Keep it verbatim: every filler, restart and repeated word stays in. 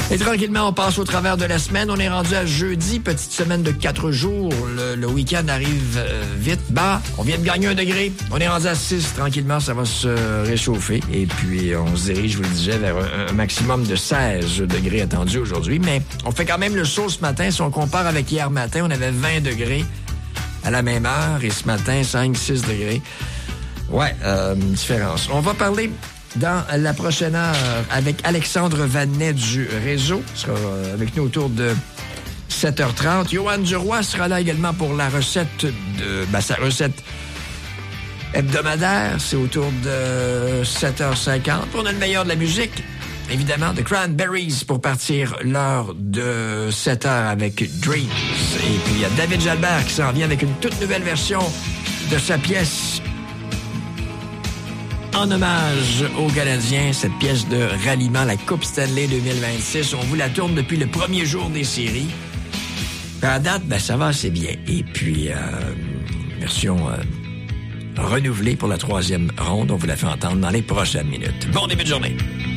Et tranquillement, on passe au travers de la semaine. On est rendu à jeudi, petite semaine de quatre jours. Le, le week-end arrive euh, vite. Bah, on vient de gagner un degré. On est rendu à six. Tranquillement, ça va se réchauffer. Et puis, on se dirige, je vous le disais, vers un, un maximum de seize degrés attendus aujourd'hui. Mais on fait quand même le saut ce matin. Si on compare avec hier matin, on avait vingt degrés à la même heure. Et ce matin, cinq six degrés. Ouais, euh, différence. On va parler dans la prochaine heure avec Alexandre Vanet du Réseau. Il sera avec nous autour de sept heures trente. Johan Duroy sera là également pour la recette de... Ben, sa recette hebdomadaire. C'est autour de sept heures cinquante. On a le meilleur de la musique, évidemment, de Cranberries pour partir l'heure de sept heures avec Dreams. Et puis il y a David Jalbert qui s'en vient avec une toute nouvelle version de sa pièce en hommage aux Canadiens, cette pièce de ralliement, la Coupe Stanley deux mille vingt-six. On vous la tourne depuis le premier jour des séries. À date, ben, ça va assez bien. Et puis, euh, version euh, renouvelée pour la troisième ronde. On vous la fait entendre dans les prochaines minutes. Bon début de journée.